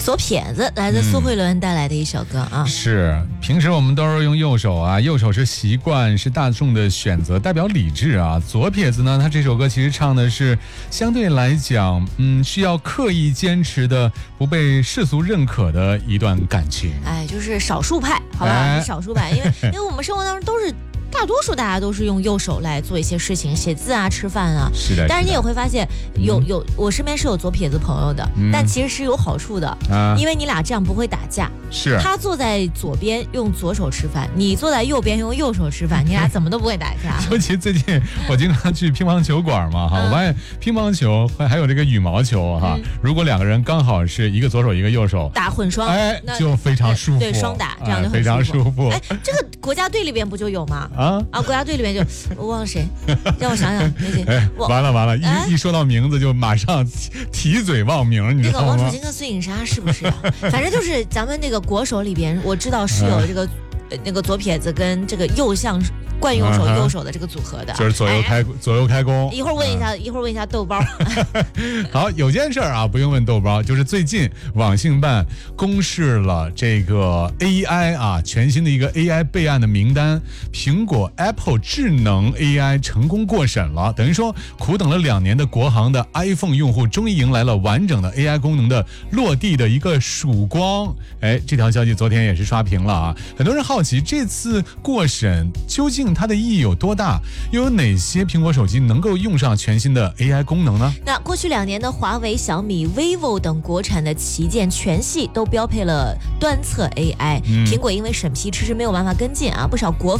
左撇子来自苏慧伦带来的一首歌啊。 是，平时我们都是用右手啊，右手是习惯，是大众的选择，代表理智啊。左撇子呢，他这首歌其实唱的是相对来讲，需要刻意坚持的，不被世俗认可的一段感情。 哎，就是少数派，好吧，少数派，因为我们生活当中都是。大多数大家都是用右手来做一些事情，写字啊、吃饭啊。 是的。 但是你也会发现，我身边是有左撇子朋友的，但其实是有好处的，因为你俩这样不会打架。 是。 他坐在左边用左手吃饭，你坐在右边用右手吃饭，你俩怎么都不会打架。 尤其最近我经常去乒乓球馆嘛，我发现乒乓球还有这个羽毛球哈，如果两个人刚好是一个左手一个右手打混双， 哎，就非常舒服。 对，双打这样就非常舒服。 哎，这个国家队里边不就有吗？国家队里面就我忘了谁，让我想想那些。 完了，一说到名字就马上提嘴忘名，你知道吗？ 那个王楚钦和孙颖莎是不是？反正就是咱们那个国手里边，我知道是有这个那个左撇子跟这个惯用手右手的这个组合的， 就是左右开弓。 一会儿问一下豆包。 好，有件事啊，不用问豆包，就是最近网信办公示了这个 AI 啊，全新的一个 AI 备案的名单，苹果 Apple 智能 AI 成功过审了，等于说苦等了2年的国行的 iPhone 用户终于迎来了完整的 AI 功能的落地的一个曙光。哎，这条消息昨天也是刷屏了啊，很多人好奇这次过审究竟它的意义有多大？又有哪些苹果手机能够用上全新的 AI 功能呢？ 那过去2年的华为、小米、vivo 等国产的旗舰全系都标配了端侧 AI，苹果因为审批迟迟没有办法跟进啊，不少国